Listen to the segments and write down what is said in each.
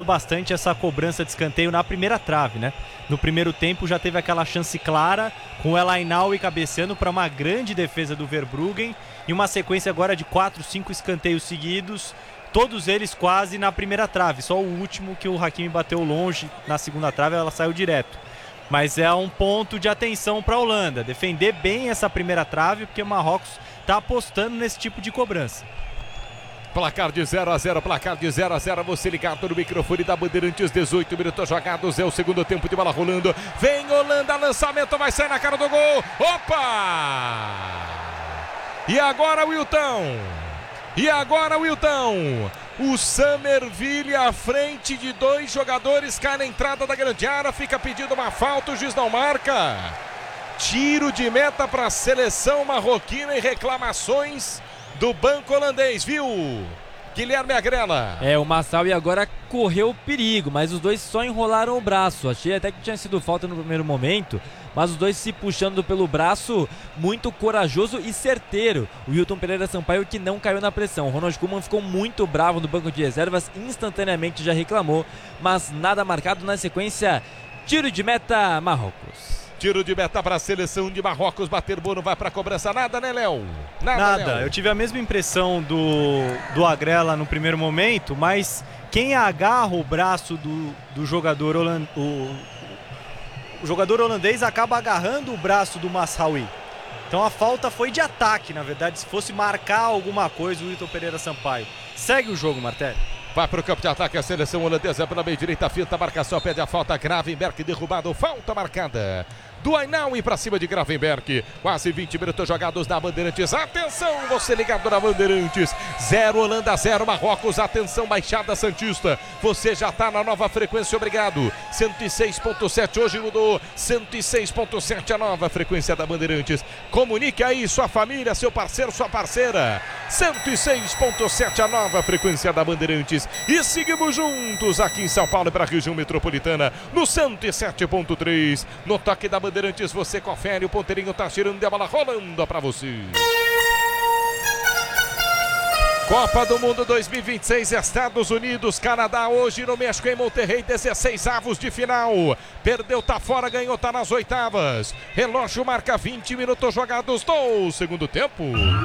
bastante essa cobrança de escanteio na primeira trave, né? No primeiro tempo já teve aquela chance clara com o El Ainaoui cabeceando para uma grande defesa do Verbruggen e uma sequência agora de 4, 5 escanteios seguidos, todos eles quase na primeira trave, só o último que o Hakimi bateu longe na segunda trave, ela saiu direto. Mas é um ponto de atenção para a Holanda, defender bem essa primeira trave, porque o Marrocos está apostando nesse tipo de cobrança. Placar de 0-0, placar de 0-0, você ligado no microfone da Bandeirantes, 18 minutos jogados, é o segundo tempo de bola rolando, vem Holanda, lançamento, vai sair na cara do gol, opa! E agora o Wilton, o Summerville à frente de 2 jogadores, cai na entrada da grande área, fica pedindo uma falta, o juiz não marca, tiro de meta para a seleção marroquina e reclamações do banco holandês, viu? Guilherme Agrela. O Massaui agora correu perigo, mas os dois só enrolaram o braço. Achei até que tinha sido falta no primeiro momento, mas os dois se puxando pelo braço, muito corajoso e certeiro. O Wilton Pereira Sampaio que não caiu na pressão. O Ronald Koeman ficou muito bravo no banco de reservas, instantaneamente já reclamou, mas nada marcado. Na sequência, tiro de meta, Marrocos. Tiro de meta para a seleção de Marrocos, bater boa, não vai para cobrança, nada, né, Léo? Nada. Léo. Eu tive a mesma impressão do Agrela no primeiro momento, mas quem agarra o braço do jogador holandês, o jogador holandês acaba agarrando o braço do Masraoui. Então a falta foi de ataque, na verdade, se fosse marcar alguma coisa o Wilton Pereira Sampaio. Segue o jogo, Martelli. Vai para o campo de ataque a seleção holandesa pela meia direita, finta, marcação, pede a falta, Gravenberch derrubado, falta marcada do Ainaoui para cima de Gravenberch. Quase 20 minutos jogados na Bandeirantes. Atenção, você ligado na Bandeirantes. 0 Holanda, 0 Marrocos. Atenção, Baixada Santista. Você já está na nova frequência, obrigado. 106.7, hoje mudou. 106.7 a nova frequência da Bandeirantes. Comunique aí sua família, seu parceiro, sua parceira. 106.7 a nova frequência da Bandeirantes. E seguimos juntos aqui em São Paulo para a região metropolitana no 107.3. No toque da Bandeirantes, você confere, o ponteirinho tá girando e a bola rolando para você. Copa do Mundo 2026, Estados Unidos, Canadá, hoje no México, em Monterrey, 16 avos de final. Perdeu, tá fora, ganhou, tá nas oitavas. Relógio marca 20 minutos jogados do segundo tempo.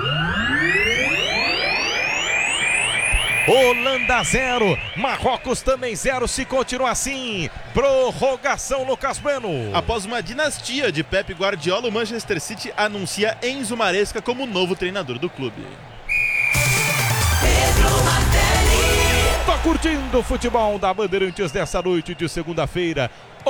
Holanda 0, Marrocos também 0, se continuar assim, prorrogação, Lucas Bueno. Após uma dinastia de Pep Guardiola, o Manchester City anuncia Enzo Maresca como novo treinador do clube. Tô curtindo o futebol da Bandeirantes dessa noite de segunda-feira,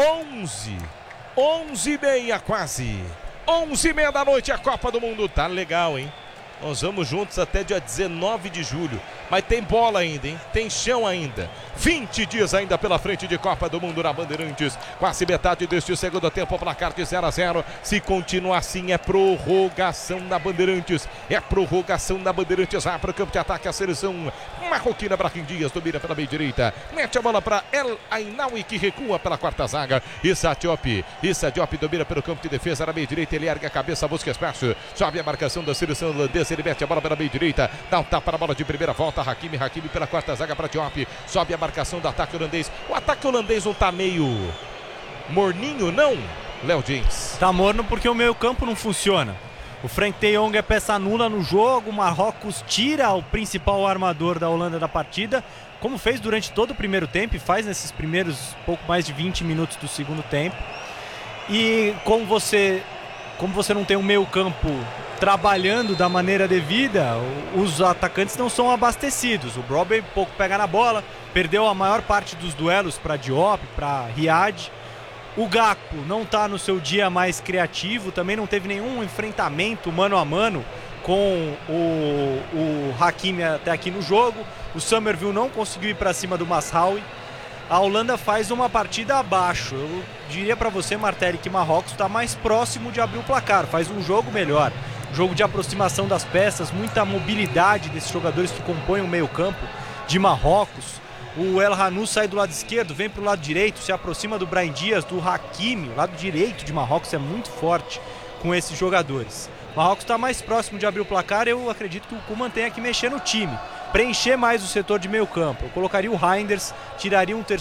11h30 quase, 11h30 da noite, a Copa do Mundo, tá legal, hein? Nós vamos juntos até dia 19 de julho. Mas tem bola ainda, hein? Tem chão ainda. 20 dias ainda pela frente de Copa do Mundo na Bandeirantes. Quase metade deste segundo tempo, placar de 0-0. Se continuar assim, é prorrogação na Bandeirantes. É prorrogação na Bandeirantes. Vai para o campo de ataque a seleção marroquina. Brahim Dias domina pela meia direita. Mete a bola para El Ainaoui, que recua pela quarta zaga. Issa Diop domina pelo campo de defesa na meia direita. Ele ergue a cabeça, busca espaço. Sobe a marcação da seleção holandesa. Ele mete a bola pela meia direita. Dá um tapa na bola de primeira volta. Hakimi pela quarta zaga para Diop. Sobe a marcação do ataque holandês. O ataque holandês não tá meio morninho, não, Léo James? Tá morno porque o meio campo não funciona. O Frank de Jong é peça nula no jogo. O Marrocos tira o principal armador da Holanda da partida, como fez durante todo o primeiro tempo e faz nesses primeiros pouco mais de 20 minutos do segundo tempo. E como você não tem um meio campo trabalhando da maneira devida, os atacantes não são abastecidos. O Brobbey pouco pega na bola, perdeu a maior parte dos duelos para Diop, para Riad. O Gakpo não está no seu dia mais criativo, também não teve nenhum enfrentamento mano a mano com o Hakimi até aqui no jogo. O Summerville não conseguiu ir para cima do Masraoui. A Holanda faz uma partida abaixo. Eu diria para você, Martelli, que Marrocos está mais próximo de abrir o placar, faz um jogo melhor. Jogo de aproximação das peças, muita mobilidade desses jogadores que compõem o meio campo de Marrocos. O El Hanou sai do lado esquerdo, vem para o lado direito, se aproxima do Brahim Dias, do Hakimi. O lado direito de Marrocos é muito forte com esses jogadores. Marrocos está mais próximo de abrir o placar. Eu acredito que o Koeman tem que mexer no time, preencher mais o setor de meio campo. Eu colocaria o Reinders, tiraria um terceiro